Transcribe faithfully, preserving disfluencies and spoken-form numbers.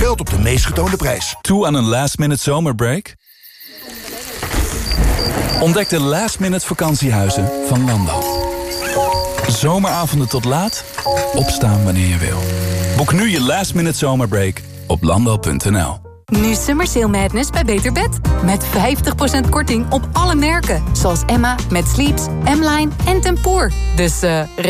geld op de meest getoonde prijs. Toe aan een last-minute zomerbreak? Ontdek de last-minute vakantiehuizen van Lando. Zomeravonden tot laat, opstaan wanneer je wil. Boek nu je last-minute zomerbreak op lando punt n l. Nu Summer Sale Madness bij Beter Bed. Met vijftig procent korting op alle merken. Zoals Emma, Met Sleeps, M-Line en Tempoor. Dus eh... Uh,